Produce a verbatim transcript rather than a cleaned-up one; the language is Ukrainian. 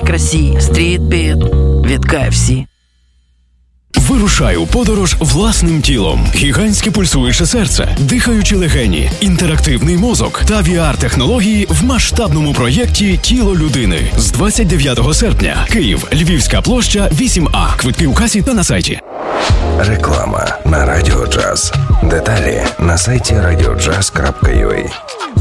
красі. Стрітбіт від кей еф сі. Вирушай у подорож власним тілом. Гігантське пульсуюче серце, дихаючі легені, інтерактивний мозок та ві ар-технології в масштабному проєкті «Тіло людини». З двадцять дев'ятого серпня. Київ, Львівська площа, вісім А. Квитки у касі та на сайті. Реклама на Радіо Джаз. Деталі на сайті радіоджаз крапка ю а.